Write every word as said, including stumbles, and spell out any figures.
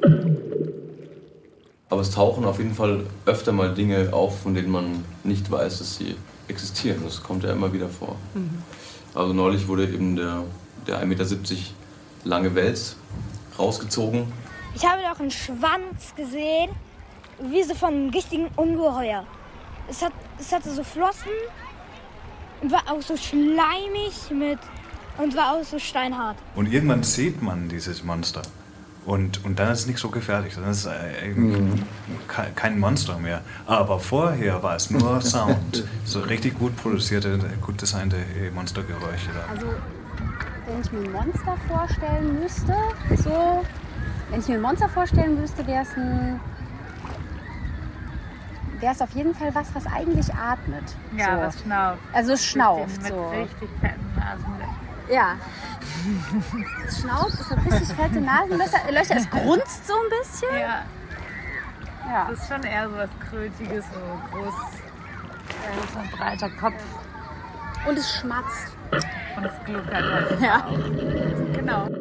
Aber es tauchen auf jeden Fall öfter mal Dinge auf, von denen man nicht weiß, dass sie existieren. Das kommt ja immer wieder vor. Mhm. Also neulich wurde eben der, der ein Meter siebzig lange Wels rausgezogen. Ich habe doch einen Schwanz gesehen, wie so von einem richtigen Ungeheuer. Es, hat, es hatte so Flossen und war auch so schleimig mit und war auch so steinhart. Und irgendwann sieht man dieses Monster. Und, und dann ist es nicht so gefährlich, dann ist es äh, mhm. ke- kein Monster mehr. Aber vorher war es nur Sound. So richtig gut produzierte, gut designte Monstergeräusche. Da. Also, wenn ich mir ein Monster vorstellen müsste, so, wenn ich mir ein Monster vorstellen müsste, wäre es ein, wäre es auf jeden Fall was, was eigentlich atmet. Ja, so. was schnauft. Also es schnauft. Mit so. richtig fetten Nasenlöchern. Ja. Es schnauft, es hat richtig fette Nasenlöcher, es grunzt so ein bisschen. Ja. Ja. Es ist schon eher so was Krötiges, so groß, äh, so ein breiter Kopf. Und es schmatzt. Und es gluckert halt. Ja. Genau.